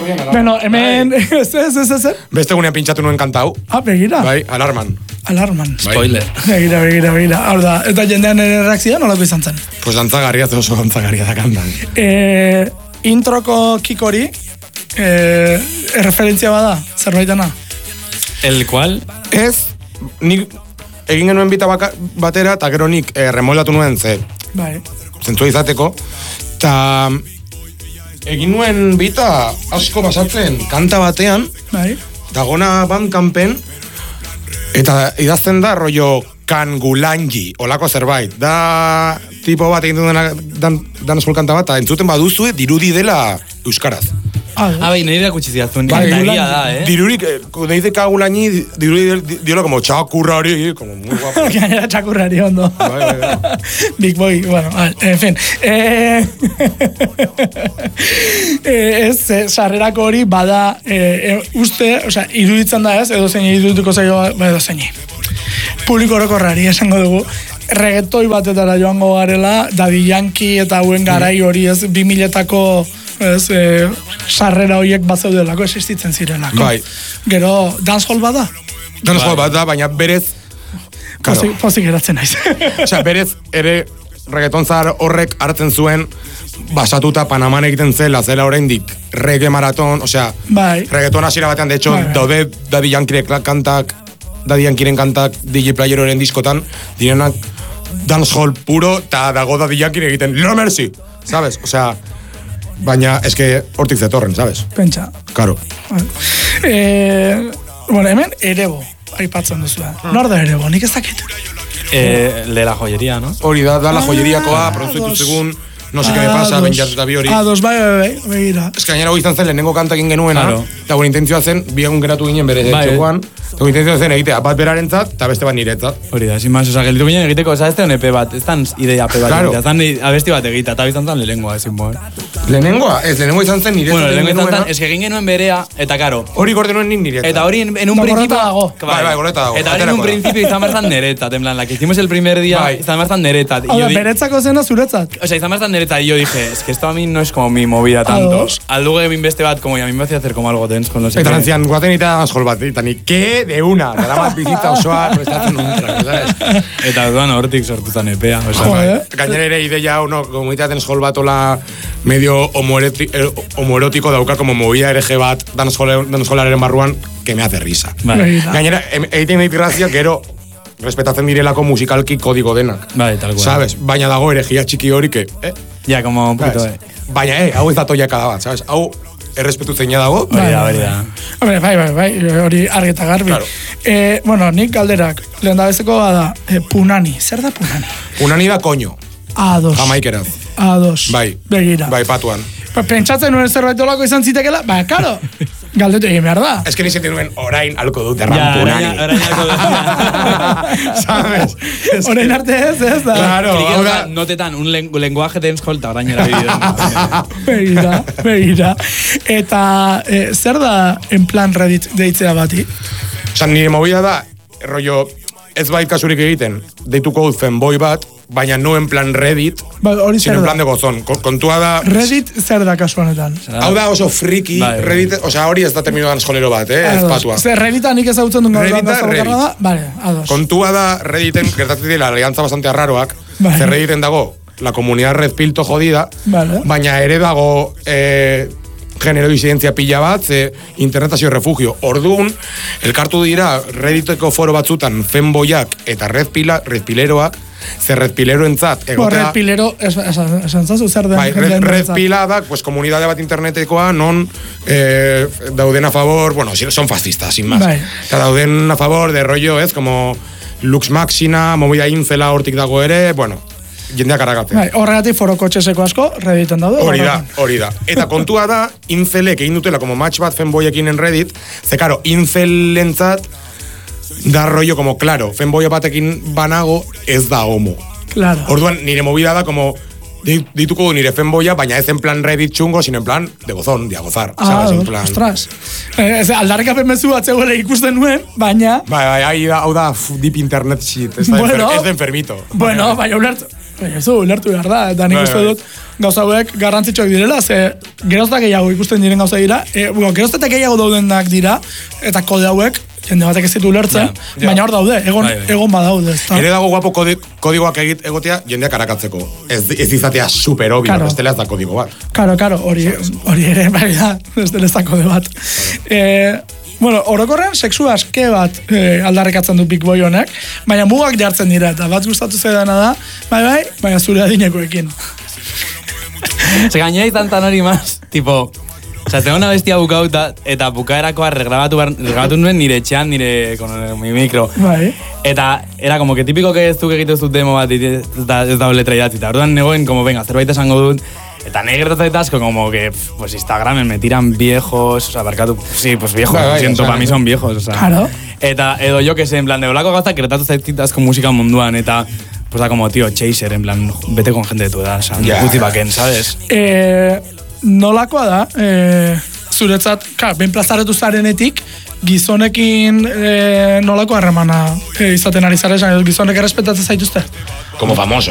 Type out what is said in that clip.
Bueno, hemen, ez. Beste gunean pintsatu nuen kanta hau. Begira. Bai, alarman. Spoiler. Begira. Hau da, eta jendean ere reakzioa nolako izan zen? Pues dantzagarria, oso dantzagarria da kantan. Introko kikori, referentzia bada, zerbaitana? El cual? Ez, nik egin genuen bita batera, eta gero nik remoldatu nuen zentzua izateko, eta egin nuen bita asko basatzen kanta batean, dagona Bandcampen, eta idazten da rollo kangulangi, olako zerbait. Da tipo bat egin duen dancehall kanta bat, eta entzuten baduzue dirudi dela euskaraz. Bai, nahi da kutsiziazun. Egia da, Dirurik, nahi de kagulani, dirudi diola como txakurrari, como muy guapo. Gainera txakurrari ondo. Big boy, bueno, en fin. Ez, sarrerako hori bada uste, osea, iruditzen da ez, edo zein irudituko zaio, edo zein. Publiko orokorrari esango dugu, reggaetoi batetara joango garela, Daddy Yankee eta hauen garai hori ez, 2000-etako sarrera horiek bazeudelako, existitzen zirelako. Bai. Gero, dancehall bada? Dancehall bada, baina berez... Pozik geratzen naiz. Osea, berez ere reggaeton zahar horrek hartzen zuen basatuta Panaman egiten zela oraindik reggae maraton, osea, reggaeton hasiera batean, de hecho, daude Daddy Yankeeren kantak DJ Playeroren diskotan, direnak dancehall puro, eta dago Daddy Yankee egiten Little Mercy, ¿sabes? Osea, baina eske hortik zetorren, ¿sabes? Pentsa. Claro. Bueno, hemen Erebo aipatzen duzu. Nor da Erebo? Nik ez dakit. De la joyería, ¿no? Hori da la joyeriakoa, produzitu segun, no sé qué me pasa, benjatu eta bi hori. Bai, begira. Ez que gainera izan zen lehenengo kantakin genuena, eta gure intentzioa zen, bi egun geratu ginen bere txekoan, eta gure intentzioa zen egitea bat berarentzat, eta beste bat niretzat. Hori da, sin más, oza, gelditu ginen egiteko, oza, ez da EP bat, ez dan idea EP bat egitea, ez dan abesti bat egita, eta bizan zen lehenengoa, ezin boa. Lehenengoa? Ez, lehenengoa izan zen niretzat. Bueno, lehenengoa izan zen, ez que egin genuen berea, eta karo. Hori gorde nuen nik niretzat. Eta hori en un principio... Bai, goreta dago. Eta hori en un principio izan barzan neretzat, en plan, la que hicimos el primer día, izan barzan neretzat. Beretzako zena zuretzat. O sea, izan barzan neretzat, y yo dije, es que esto a mí no es como mi movida tanto. Al luego de mi beste bat, como y a mí me hacía hacer como algo tenso con los... Eta nantzian, guaten eta dancehall bat, eta ni, ¿qué? De una, gara bat bizitza osoa, prestatzen un track, ¿sabes? Eta duan hortik sortutan epea. Gainera ere ideia, komunitatea dancehall bat ola medio homoerotiko dauka, como movida RG bat dancehallaren barruan, que me hace risa. Gainera, egiten dit grazia, gero, respetatzen direlako musikalki kodigo denak. Bai, tal cual. ¿Sabes? Baina dago eregia txiki hori, que... Ya, como un poquito, Baina, hau ez da toia kada bat, ¿sabes? Hau, errespetu zeina dago. Hori da. Hombre, bai, hori argi eta garbi. Bueno, nik galderak, lehen da bezeko bada, Punani. Zer da Punani? Punani da koño. A2. Jamaikeraz. A2. Bai. Begira. Bai, patuan. Pentsatzen nuen zerbait olako izan zitekela, karo. Galdetu egin behar da. Ez que nizetik nuen orain alko dut erran Punani. Orain alko dut. ¿Sabes? Orain arte ez da. Claro. Notetan, un lenguaje dancehall eta orain era Begira. Eta zer da en plan Reddit deitzea bati? Osa, nire movida da, rollo, ez bait kasurik egiten, deituko dut fanboy bat, baina no en plan Reddit, sino en plan de gozón. Kontua da... Reddit zer da kasu honetan? Hau da oso friki, Reddit, osa hori ez da termino dancehallero bat, ez patua. Zer Reddita nik ezagutzen duen gaur da zabokarra da? Ados. Kontua da Redditen, gertatzen dira alianza bastante arraroak, zer Redditen dago, la comunidad red pilto jodida, baina ere dago... genero disidentzia pila bat, internetazio refugio. Orduan, elkartu dira Redditeko foro batzutan fanboyak eta redpileroak, zer redpileroentzat egotea... Redpilero, esan zazu zer den... Bai, redpiladak, pues, komunidade bat internetekoa, non dauden a favor, bueno, son fascistas, sin más. Eta dauden a favor de rollo, como Lux Maxina, movida incela hortik dago ere, bueno... jendeak aragatzen. Horregatik foroko txeseko asko, Redditen daude. Hori da. Eta kontua da, incelek egin dutela, como match bat fanboyekin en Reddit, ze karo, incelentzat da rollo, como, claro, fanboy batekin banago, ez da homo. Claro. Orduan, nire movida da, como, dituko du nire fanboya, baina ez en plan Reddit chungo, sino en plan de gozón, de a gozar. Ostras. Aldarrikapen mezu atzegoela ikusten nuen, baina... Bai, hau da deep internet shit. Ez de enfermito. Bueno, baina ulertu. Ez ulertu behar da, eta nik uste dut gauza hauek garrantzitsuak direla, ze geroztak gehiago ikusten diren gauza dira, geroztak gehiago daudenak dira, eta kode hauek, jende batek ez ditu ulertzen, baina hor daude, egon badaude. Ere dago guapo kodigoak egotea jendeak arakatzeko. Ez izatea super obvio, ez dela ez da kodigo bat. Karo, hori ere, bai da, ez dela ez da kode bat. Bueno, orokorrean sexu aske bat aldarrikatzen du Big Boy honek, baina mugak jartzen dira, eta bat gustatu zaidana da, baina zure adinekoekin. Se gainera izan tan hori maz, tipo, tengo una bestia bukauta, eta bukaerakoa regrabatu nuen nire etxean, con mi micro. Bai. Eta era como que típico que ez duk egitezu demo bat, eta ez da letra idatzi, eta orduan negoen, como venga, zerbait esango dut, eta nahi gertatzen asko, como que, pues Instagramen me tiran viejos, o sea, barkatu, sí, pues viejos, lo siento, para mí son viejos, o sea. Claro. Eta, edo yo que sé, en plan, de olako gaztak gertatu zaitit asko musika munduan, eta, pues da como, tío, chaser, en plan, vete con gente de tu edad, o sea, gutzi baken, ¿sabes? Nolakoa da, zuretzat, ben plazaretu zarenetik, gizonekin nolako harremana izaten ari zara, gizonek errespetatzen zaituzte? Como famoso.